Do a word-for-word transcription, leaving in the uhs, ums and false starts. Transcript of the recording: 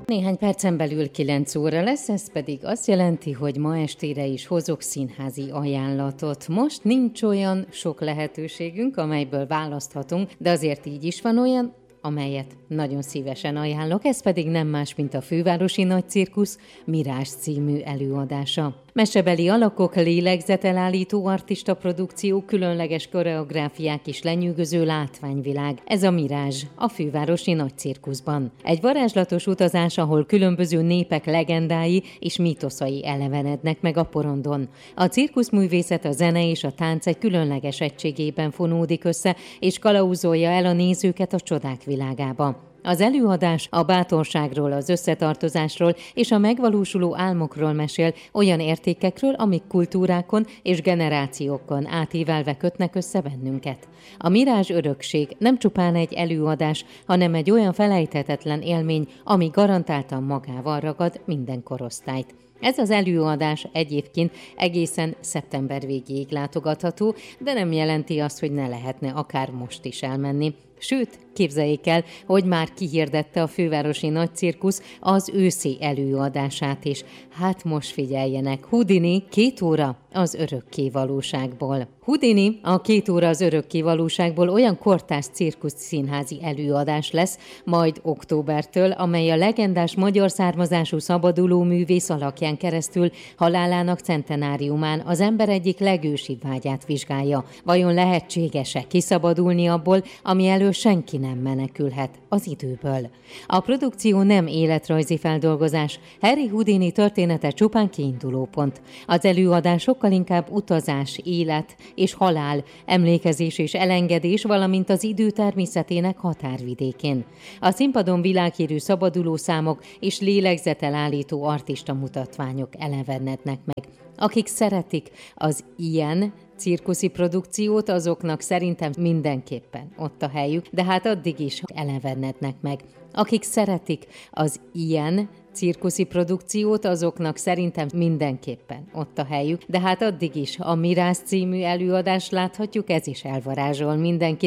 Néhány percen belül kilenc óra lesz, ez pedig azt jelenti, hogy ma estére is hozok színházi ajánlatot. Most nincs olyan sok lehetőségünk, amelyből választhatunk, de azért így is van olyan, amelyet nagyon szívesen ajánlok, ez pedig nem más, mint a Fővárosi Nagycirkusz Mirázs című előadása. Mesebeli alakok, lélegzetelállító artista produkció, különleges koreográfiák és lenyűgöző látványvilág. Ez a Mirázs a Fővárosi Nagycirkuszban. Egy varázslatos utazás, ahol különböző népek legendái és mítoszai elevenednek meg a porondon. A cirkuszművészet, a zene és a tánc egy különleges egységében fonódik össze, és kalauzolja el a nézőket a csodák világába. Az előadás a bátorságról, az összetartozásról és a megvalósuló álmokról mesél, olyan értékekről, amik kultúrákon és generációkon átívelve kötnek össze bennünket. A Mirázs örökség nem csupán egy előadás, hanem egy olyan felejthetetlen élmény, ami garantáltan magával ragad minden korosztályt. Ez az előadás egyébként egészen szeptember végéig látogatható, de nem jelenti azt, hogy ne lehetne akár most is elmenni. Sőt, képzeljék el, hogy már kihirdette a Fővárosi Nagycirkusz az őszi előadását is. Hát most figyeljenek, Houdini két óra az örökké valóságból. Houdini a két óra az örökké valóságból olyan kortárs cirkusz színházi előadás lesz majd októbertől, amely a legendás magyar származású szabaduló művész alakján keresztül halálának centenáriumán az ember egyik legősibb vágyát vizsgálja. Vajon lehetséges-e kiszabadulni abból, ami elől senki nem menekülhet, az időből? A produkció nem életrajzi feldolgozás, Harry Houdini története csupán kiindulópont. Az előadás sokkal inkább utazás, élet és halál, emlékezés és elengedés, valamint az idő természetének határvidékén. A színpadon világhírű szabaduló számok és lélegzetelállító artista mutatványok elevenednek meg. Akik szeretik az ilyen cirkuszi produkciót, azoknak szerintem mindenképpen ott a helyük, de hát addig is elevenednek meg. Akik szeretik az ilyen cirkuszi produkciót, azoknak szerintem mindenképpen ott a helyük, de hát addig is a Mirázs című előadást láthatjuk, ez is elvarázsol mindenki.